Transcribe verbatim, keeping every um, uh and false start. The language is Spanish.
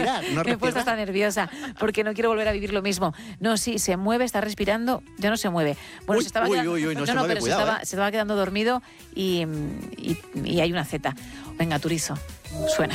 respirar, no respirar. Me he puesto hasta nerviosa porque no quiero volver a vivir lo mismo. No, sí, se mueve, está respirando, ya no se mueve. Bueno, Uy, se estaba uy, quedando, uy, uy, no se no, mueve, pero cuidado, se, estaba, eh. se estaba quedando dormido y, y, y hay una Z. Venga, Turizo, suena.